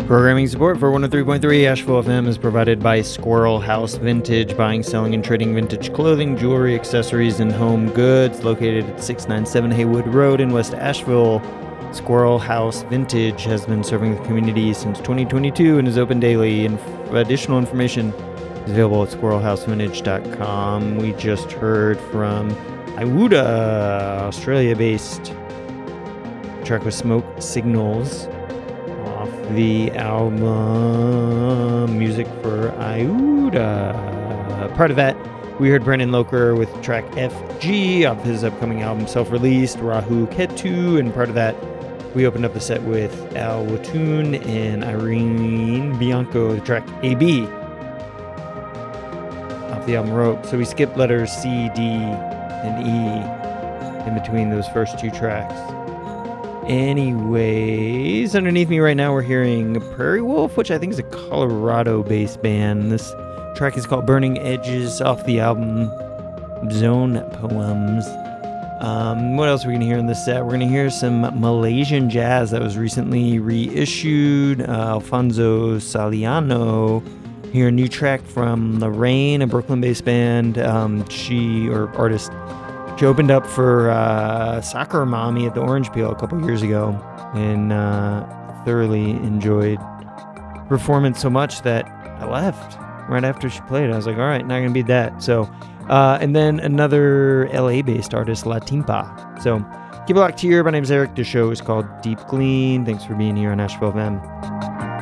Programming support for 103.3 Asheville FM is provided by Squirrel House Vintage, buying, selling, and trading vintage clothing, jewelry, accessories, and home goods, located at 697 Haywood Road in West Asheville. Squirrel House Vintage has been serving the community since 2022 and is open daily, and additional information is available at squirrelhousevintage.com. We just heard from Iwuda, Australia-based. The track was Smoke Signals, the album Music for Iwuda. Part of that, we heard Brendan Loker with track FG off his upcoming album self-released, Rahu Ketu, and part of that, we opened up the set with Al Watoon and Irene Bianco, the track AB off the album Rope. So we skipped letters C, D, and E in between those first two tracks. Anyways, underneath me right now we're hearing Prairie Wolf, which I think is a Colorado-based band. This track is called Burning Edges off the album Zone Poems. What else are we going to hear in this set? We're going to hear some Malaysian jazz that was recently reissued. Alfonso Saliano. Hear a new track from Lorraine, a Brooklyn-based band. She opened up for Soccer Mommy at the Orange Peel a couple years ago, and thoroughly enjoyed the performance so much that I left right after she played. I was like, all right, not going to beat that. So, and then another LA-based artist, La Timpa. So keep it locked here. My name's Eric. The show is called Deep Clean. Thanks for being here on Asheville FM.